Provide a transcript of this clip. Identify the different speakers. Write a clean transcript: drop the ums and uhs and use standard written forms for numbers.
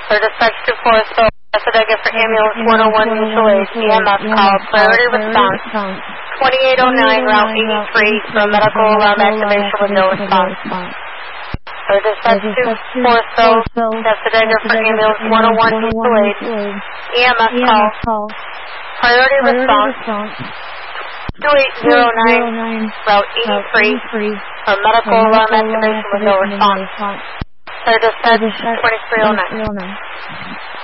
Speaker 1: For dispatch to Forestville, Pasadena for ambulance 101 mutual aid, EMS call, priority response, 2809 Route 83 for medical alarm activation with no response. For dispatch to Forestville, Pasadena for ambulance 101 mutual aid, EMS call, priority response, 2809 Route 83 for medical alarm activation with no response. For dispatch 2309.